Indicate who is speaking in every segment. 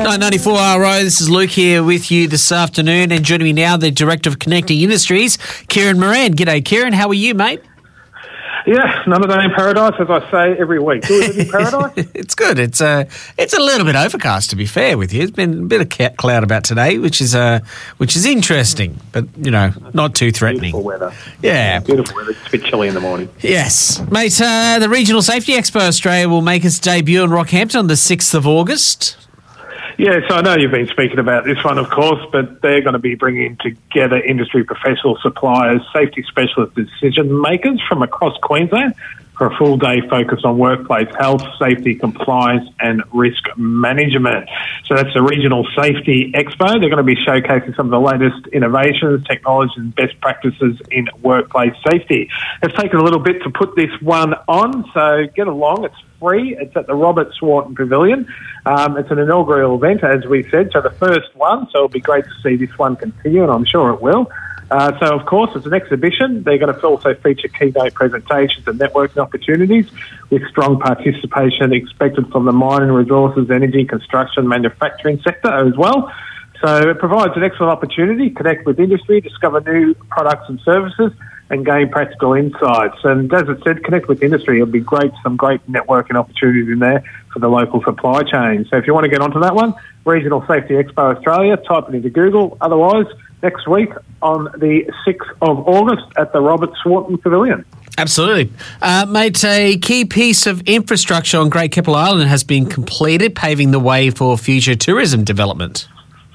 Speaker 1: 994 RO, this is Luke here with you this afternoon, and joining me now, the Director of Connecting Industries, Kieran Moran. G'day, Kieran. How are you, mate?
Speaker 2: Yeah, another day in paradise, as I say every week. Do we live in paradise?
Speaker 1: It's good. It's a little bit overcast, to be fair with you. It's been a bit of cloud about today, which is interesting, but not too threatening.
Speaker 2: Beautiful weather.
Speaker 1: Yeah,
Speaker 2: beautiful weather. It's a bit chilly in the morning.
Speaker 1: Yes, mate. The Regional Safety Expo Australia will make its debut in Rockhampton on the 6th of August.
Speaker 2: Yeah, so I know you've been speaking about this one, of course, but they're going to be bringing together industry professional suppliers, safety specialist decision makers from across Queensland for a full day focus on workplace health, safety, compliance and risk management. So that's the Regional Safety Expo. They're going to be showcasing some of the latest innovations, technologies and best practices in workplace safety. It's taken a little bit to put this one on, so get along. It's free. It's at the Robert Swarton Pavilion. It's an inaugural event, as we said, so the first one, so it'll be great to see this one continue, and I'm sure it will. So, of course, it's an exhibition. They're going to also feature keynote presentations and networking opportunities with strong participation expected from the mining, resources, energy, construction, manufacturing sector as well. So it provides an excellent opportunity to connect with industry, discover new products and services, and gain practical insights. And as I said, connect with industry. It'll be great, some great networking opportunities in there for the local supply chain. So if you want to get onto that one, Regional Safety Expo Australia, type it into Google. Otherwise, next week on the 6th of August at the Robert Swarton Pavilion.
Speaker 1: Absolutely. Mate, a key piece of infrastructure on Great Keppel Island has been completed, paving the way for future tourism development.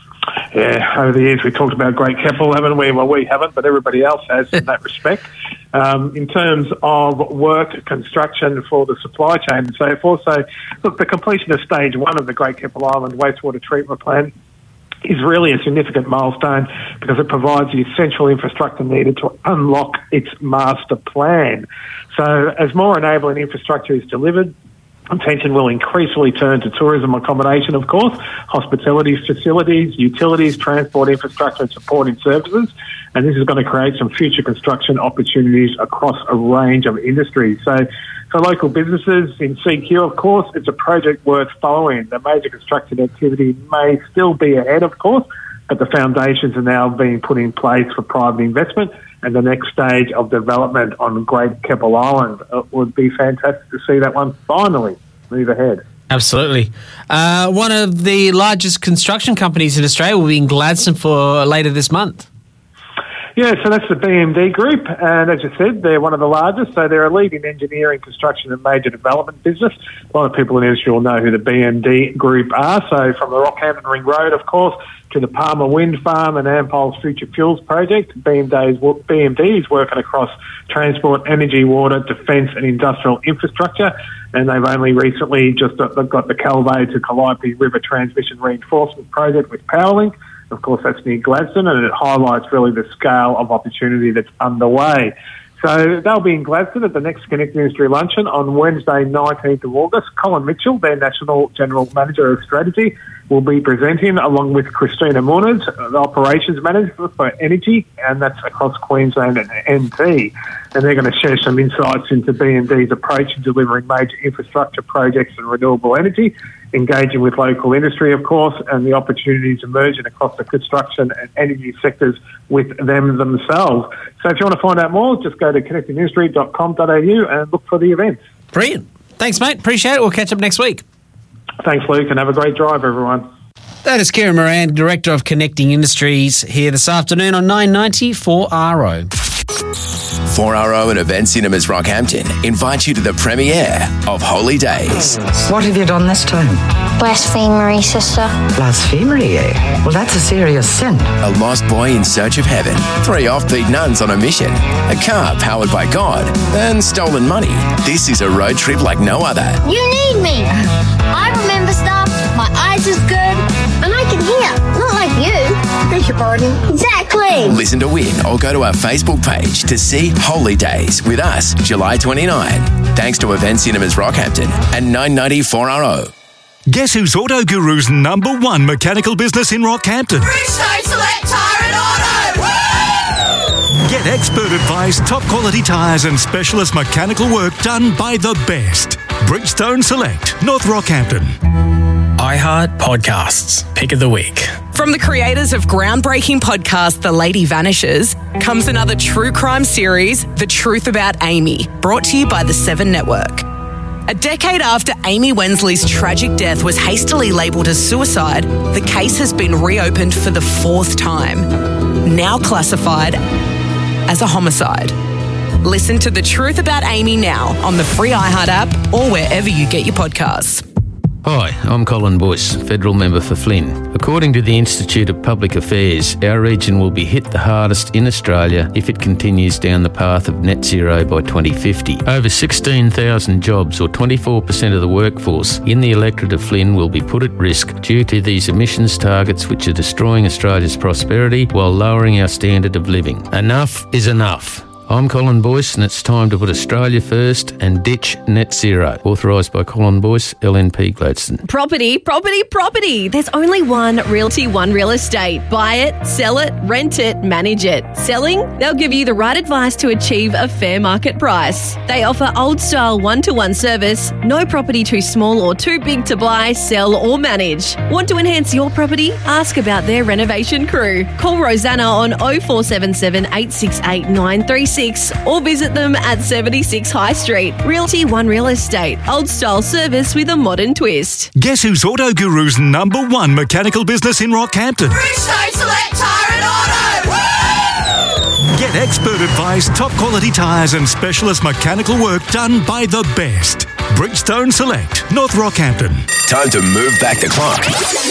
Speaker 2: Yeah, over the years we talked about Great Keppel, haven't we? Well, we haven't, but everybody else has in that respect. In terms of work, construction for the supply chain and so forth. So, look, the completion of stage 1 of the Great Keppel Island wastewater treatment plant is really a significant milestone because it provides the essential infrastructure needed to unlock its master plan. So as more enabling infrastructure is delivered, attention will increasingly turn to tourism accommodation, of course, hospitality facilities, utilities, transport infrastructure and supporting services. And this is going to create some future construction opportunities across a range of industries. So for local businesses in CQ, of course, it's a project worth following. The major construction activity may still be ahead, of course, but the foundations are now being put in place for private investment and the next stage of development on Great Keppel Island. It would be fantastic to see that one finally move ahead.
Speaker 1: Absolutely. One of the largest construction companies in Australia will be in Gladstone for later this month.
Speaker 2: Yeah, so that's the BMD Group, and as you said, they're one of the largest, so they're a leading engineering, construction and major development business. A lot of people in the industry will know who the BMD Group are, so from the Rockhampton Ring Road, of course, to the Palmer Wind Farm and Ampol's Future Fuels project. BMD is working across transport, energy, water, defence and industrial infrastructure, and they've only recently just got the Calvé to Calliope River Transmission Reinforcement project with Powerlink. Of course, that's near Gladstone, and it highlights really the scale of opportunity that's underway. So they'll be in Gladstone at the next Connecting Industry Luncheon on Wednesday, 19th of August. Colin Mitchell, their National General Manager of Strategy, will be presenting along with Christina Muniz, the Operations Manager for Energy, and that's across Queensland and NT. And they're going to share some insights into BMD's approach in delivering major infrastructure projects and renewable energy, engaging with local industry, of course, and the opportunities emerging across the construction and energy sectors with them themselves. So if you want to find out more, just go to connectingindustry.com.au and look for the events.
Speaker 1: Brilliant. Thanks, mate. Appreciate it. We'll catch up next week.
Speaker 2: Thanks, Luke, and have a great drive, everyone.
Speaker 1: That is Kieran Moran, Director of Connecting Industries, here this afternoon on 990 4RO.
Speaker 3: 4RO and Event Cinemas Rockhampton invite you to the premiere of Holy Days.
Speaker 4: What have you done this time?
Speaker 5: Blasphemery, sister.
Speaker 4: Blasphemery, eh? Well, that's a serious sin.
Speaker 3: A lost boy in search of heaven, 3 offbeat nuns on a mission, a car powered by God, and stolen money. This is a road trip like no other.
Speaker 5: You need me. I remember stuff, my eyes is good, and I can hear. Not like you.
Speaker 4: Beg your pardon?
Speaker 5: Exactly.
Speaker 3: Listen to win or go to our Facebook page to see Holy Days with us, July 29. Thanks to Event Cinemas Rockhampton and 990 4RO.
Speaker 6: Guess who's Auto Guru's #1 mechanical business in Rockhampton?
Speaker 7: Bridgestone Select Tyre and Auto! Woo!
Speaker 6: Get expert advice, top quality tyres and specialist mechanical work done by the best. Bridgestone Select, North Rockhampton.
Speaker 8: iHeart Podcasts. Pick of the week.
Speaker 9: From the creators of groundbreaking podcast The Lady Vanishes comes another true crime series, The Truth About Amy, brought to you by the Seven Network. A decade after Amy Wensley's tragic death was hastily labelled as suicide, the case has been reopened for the fourth time, now classified as a homicide. Listen to The Truth About Amy now on the free iHeart app or wherever you get your podcasts.
Speaker 10: Hi, I'm Colin Boyce, Federal Member for Flynn. According to the Institute of Public Affairs, our region will be hit the hardest in Australia if it continues down the path of net zero by 2050. Over 16,000 jobs, or 24% of the workforce in the electorate of Flynn, will be put at risk due to these emissions targets which are destroying Australia's prosperity while lowering our standard of living. Enough is enough. I'm Colin Boyce, and it's time to put Australia first and ditch net zero. Authorised by Colin Boyce, LNP Gladstone.
Speaker 11: Property, property, property. There's only one Realty One Real Estate. Buy it, sell it, rent it, manage it. Selling? They'll give you the right advice to achieve a fair market price. They offer old-style one-to-one service, no property too small or too big to buy, sell or manage. Want to enhance your property? Ask about their renovation crew. Call Rosanna on 0477 868 936 or visit them at 76 High Street. Realty One Real Estate. Old-style service with a modern twist.
Speaker 6: Guess who's Auto Guru's number one mechanical business in Rockhampton?
Speaker 7: Bridgestone Select Tyre and Auto. Woo!
Speaker 6: Get expert advice, top quality tyres and specialist mechanical work done by the best. Bridgestone Select, North Rockhampton.
Speaker 3: Time to move back the clock.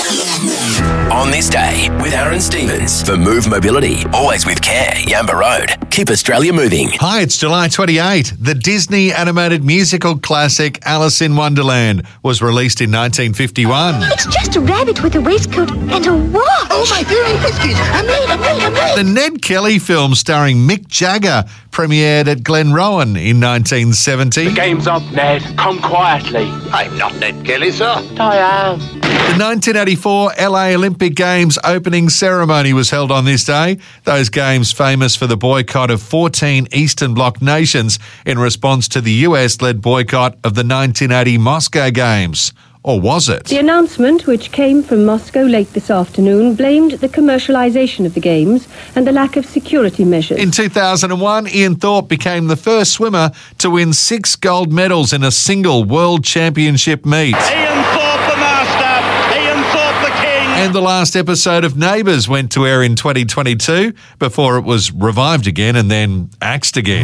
Speaker 3: On this day with Aaron Stevens for Move Mobility. Always with care. Yamba Road. Keep Australia moving.
Speaker 12: Hi, it's July 28. The Disney animated musical classic Alice in Wonderland was released in 1951.
Speaker 5: It's just a rabbit with a waistcoat and a watch.
Speaker 7: Oh, my hearing biscuits. I'm late.
Speaker 12: The Ned Kelly film starring Mick Jagger premiered at Glenrowan in 1970.
Speaker 13: The game's up, Ned. Come quietly.
Speaker 14: I'm not Ned Kelly, sir.
Speaker 13: I am.
Speaker 12: The 1984 LA Olympic Games opening ceremony was held on this day. Those games famous for the boycott of 14 Eastern Bloc nations in response to the US-led boycott of the 1980 Moscow Games. Or was it?
Speaker 15: The announcement, which came from Moscow late this afternoon, blamed the commercialisation of the Games and the lack of security measures.
Speaker 12: In 2001, Ian Thorpe became the first swimmer to win 6 gold medals in a single World Championship meet.
Speaker 16: Ian Thorpe, the master. Ian Thorpe, the king.
Speaker 12: And the last episode of Neighbours went to air in 2022 before it was revived again and then axed again.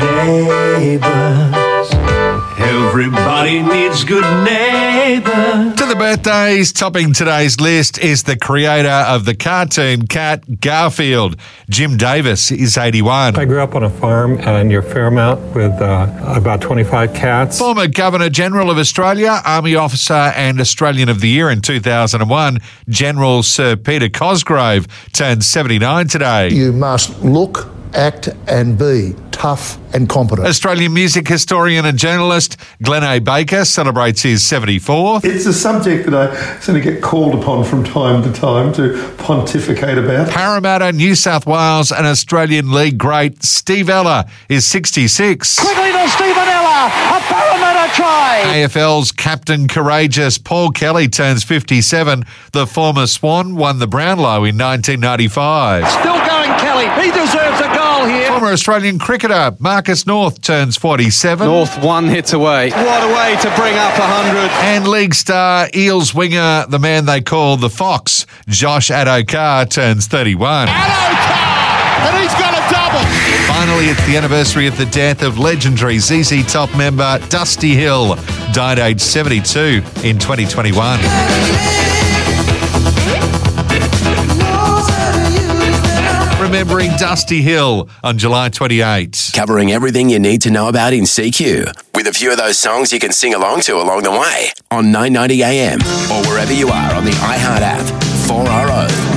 Speaker 17: Neighbours. Everybody needs good neighbours.
Speaker 12: To the birthdays, topping today's list is the creator of the cartoon cat Garfield. Jim Davis is 81.
Speaker 18: I grew up on a farm near Fairmount with about 25 cats.
Speaker 12: Former Governor-General of Australia, Army Officer and Australian of the Year in 2001, General Sir Peter Cosgrove, turned 79 today.
Speaker 19: You must look, act and be tough and competent.
Speaker 12: Australian music historian and journalist Glenn A. Baker celebrates his 74th.
Speaker 20: It's a subject that I sort of get called upon from time to time to pontificate about.
Speaker 12: Parramatta, New South Wales and Australian League great Steve Ella is 66.
Speaker 16: Quickly to Stephen Ella, a Parramatta try.
Speaker 12: AFL's captain courageous Paul Kelly turns 57. The former Swan won the Brownlow in 1995.
Speaker 16: Still going Kelly, he deserves a goal here.
Speaker 12: Former Australian cricketer Marcus North turns 47.
Speaker 21: North 1 hit away. What a way to bring up 100.
Speaker 12: And league star Eels winger, the man they call the Fox, Josh Adokar, turns 31.
Speaker 16: Adokar! And he's got a double.
Speaker 12: Finally, it's the anniversary of the death of legendary ZZ Top member Dusty Hill, died aged 72 in 2021. Remembering Dusty Hill on July 28.
Speaker 3: Covering everything you need to know about in CQ, with a few of those songs you can sing along to along the way on 990 AM or wherever you are on the iHeart app. 4RO.